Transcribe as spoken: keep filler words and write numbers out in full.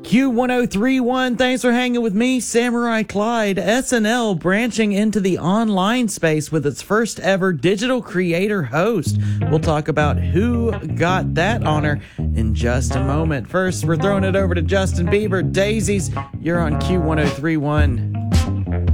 Q one oh three one, thanks for hanging with me, Samurai Clyde. S N L branching into the online space with its first ever digital creator host. We'll talk about who got that honor in just a moment. First, we're throwing it over to Justin Bieber. Daisies, you're on Q one oh three one.